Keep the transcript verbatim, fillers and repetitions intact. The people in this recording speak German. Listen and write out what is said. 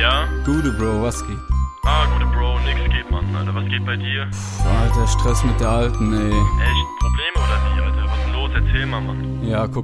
Ja? Gute, Bro, was geht? Ah, gute Bro, nix geht, Mann, Alter. Was geht bei dir? Puh, Alter, Stress mit der Alten, ey. Echt? Probleme oder wie, Alter? Was ist denn los? Erzähl mal, Mann. Ja, guck